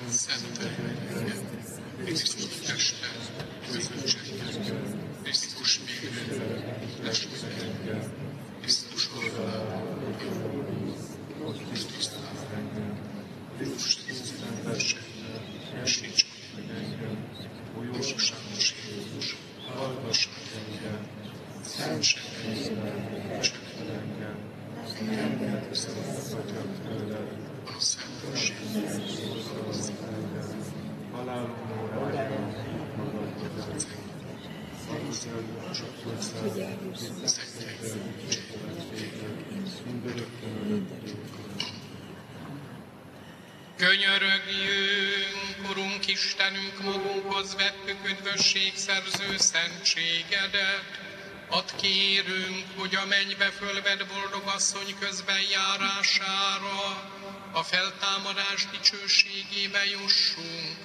Szentelj minket, Krisztus teste, közösséget, Krisztus vére, testvéret, Krisztus oldalára, hogy Krisztus engem, Krisztus tiszteltesse, segíts meg engem, jóságos Jézus, hallgass meg engem, szentség engem, segíts engem, engem szabaduljatok tőled, a szentesség Jézus, halálom órájában magadhoz szentjeg, Könyörögjünk, Urunk Istenünk, magunkhoz vettük üdvösségszerző szentségedet. Add kérünk, hogy a mennybe fölvett boldog asszony közben járására a feltámadás dicsőségébe jussunk.